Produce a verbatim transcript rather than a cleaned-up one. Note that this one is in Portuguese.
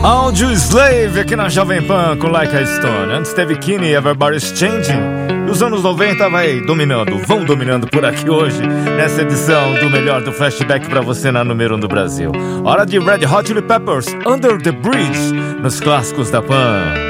Audio Slave aqui na Jovem Pan com Like a Stone. Antes teve Kini, Everybody's Changing. E os anos noventa vai dominando, vão dominando por aqui hoje, nessa edição do melhor do flashback pra você na número um do Brasil. Hora de Red Hot Chili Peppers, Under the Bridge, nos clássicos da Pan.